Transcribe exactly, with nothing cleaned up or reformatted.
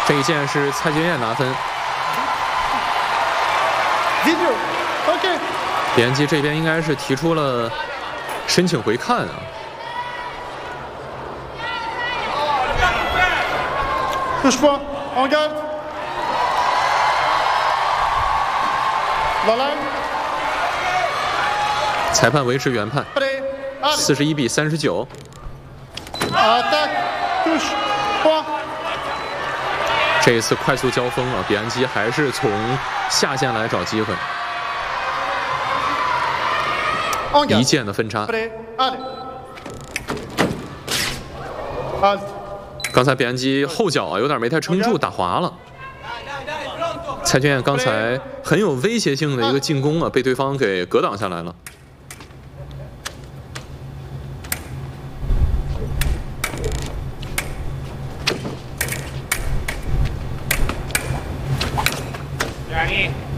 这一箭是蔡俊彦拿分。 Video, OK。 比安基这边应该是提出了申请回看啊。 Touche pas, en garde. La ligne. 裁判维持原判， Prêt, allez. 四十一比三十九。 Attaque, touche, point. 这一次快速交锋啊，比安基还是从下线来找机会， En 一 garde. 箭的分差。 Prêt, allez. Halt. 刚才比安基后脚啊有点没太撑住，打滑了。蔡俊彦刚才很有威胁性的一个进攻啊，被对方给格挡下来了。 Johnny.